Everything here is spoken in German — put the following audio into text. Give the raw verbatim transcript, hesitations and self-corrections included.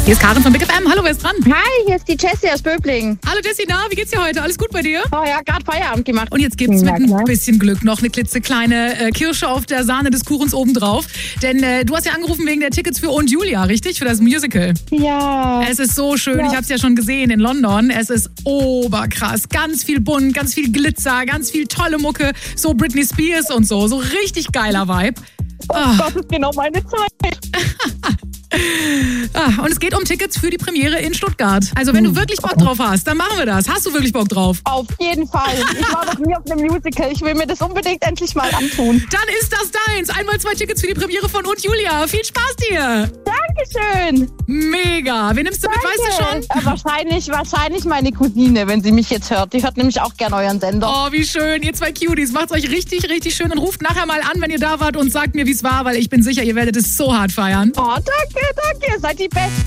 Hier ist Karin von Big F M. Hallo, wer ist dran? Hi, hier ist die Jessie aus Böblingen. Hallo Jessie, na, wie geht's dir heute? Alles gut bei dir? Oh ja, gerade Feierabend gemacht. Und jetzt gibt's Ja, mit ein klar. bisschen Glück noch eine klitzekleine äh, Kirsche auf der Sahne des Kuchens obendrauf. Denn äh, du hast ja angerufen wegen der Tickets für Und Julia, richtig? Für das Musical. Ja. Es ist so schön, Ja. ich habe es ja schon gesehen in London. Es ist oberkrass. Ganz viel bunt, ganz viel Glitzer, ganz viel tolle Mucke. So Britney Spears und so. So richtig geiler Vibe. Oh Ah. Gott, ist genau meine Zeit. Ah, und es geht um Tickets für die Premiere in Stuttgart. Also wenn du wirklich Bock drauf hast, dann machen wir das. Hast du wirklich Bock drauf? Auf jeden Fall. Ich war noch nie auf einem Musical. Ich will mir das unbedingt endlich mal antun. Dann ist das deins. Einmal zwei Tickets für die Premiere von Und Julia. Viel Spaß dir. Dankeschön. Mega. Wen nimmst du mit, weißt du schon? Äh, wahrscheinlich, wahrscheinlich meine Cousine, wenn sie mich jetzt hört. Die hört nämlich auch gerne euren Sender. Oh, wie schön. Ihr zwei Cuties. Macht's euch richtig, richtig schön und ruft nachher mal an, wenn ihr da wart und sagt mir, wie es war, weil ich bin sicher, ihr werdet es so hart feiern. Oh, danke, danke. Seid die Besten.